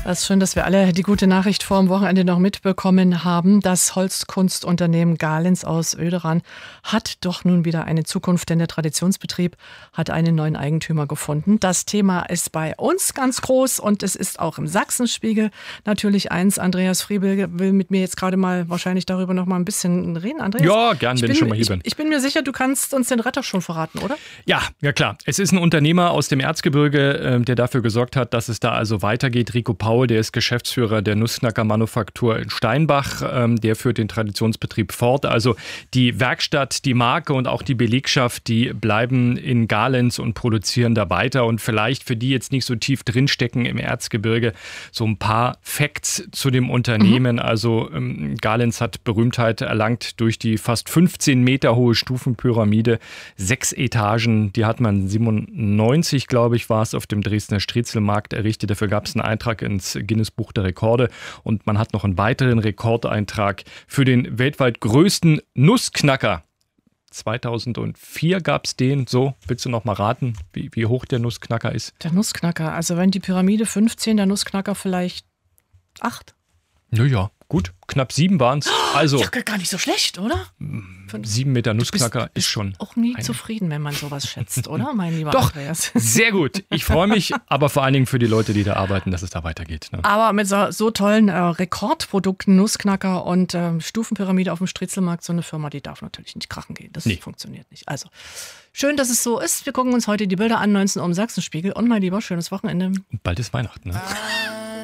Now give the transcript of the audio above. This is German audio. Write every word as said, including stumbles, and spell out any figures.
Es ist schön, dass wir alle die gute Nachricht vor dem Wochenende noch mitbekommen haben. Das Holzkunstunternehmen Galens aus Oederan hat doch nun wieder eine Zukunft, denn der Traditionsbetrieb hat einen neuen Eigentümer gefunden. Das Thema ist bei uns ganz groß und es ist auch im Sachsenspiegel natürlich eins. Andreas Friebel will mit mir jetzt gerade mal wahrscheinlich darüber noch mal ein bisschen reden. Andreas? Ja, gern, wenn bin, ich schon mal hier ich, bin. Ich bin mir sicher, du kannst uns den Retter schon verraten, oder? Ja, ja klar. Es ist ein Unternehmer aus dem Erzgebirge, der dafür gesorgt hat, dass es da also weitergeht. Rico Paul, der ist Geschäftsführer der Nussknacker-Manufaktur in Steinbach. Der führt den Traditionsbetrieb fort. Also die Werkstatt, die Marke und auch die Belegschaft, die bleiben in Galens und produzieren da weiter. Und vielleicht für die jetzt nicht so tief drinstecken im Erzgebirge, so ein paar Facts zu dem Unternehmen. Mhm. Also ähm, Galens hat Berühmtheit erlangt durch die fast fünfzehn Meter hohe Stufenpyramide. Sechs Etagen, die hat man siebenundneunzig, glaube ich, war es, auf dem Dresdner Striezelmarkt errichtet. Dafür gab es einen Eintrag ins Guinness-Buch der Rekorde. Und man hat noch einen weiteren Rekordeintrag für den weltweit größten Nussknacker. zweitausendvier gab es den. So, willst du noch mal raten, wie, wie hoch der Nussknacker ist? Der Nussknacker, also wenn die Pyramide fünfzehn, der Nussknacker vielleicht acht? Naja, gut, knapp sieben waren es. Also, ja, gar nicht so schlecht, oder? Sieben Meter Nussknacker bist, bist ist schon. Auch nie eine. zufrieden, wenn man sowas schätzt, oder, mein lieber Doch, Andreas? Sehr gut. Ich freue mich, aber vor allen Dingen für die Leute, die da arbeiten, dass es da weitergeht. Ne? Aber mit so, so tollen äh, Rekordprodukten, Nussknacker und ähm, Stufenpyramide auf dem Striezelmarkt, so eine Firma, die darf natürlich nicht krachen gehen. Das nee. funktioniert nicht. Also, schön, dass es so ist. Wir gucken uns heute die Bilder an, neunzehn Uhr im Sachsenspiegel. Und mein Lieber, schönes Wochenende. Und bald ist Weihnachten. Ne?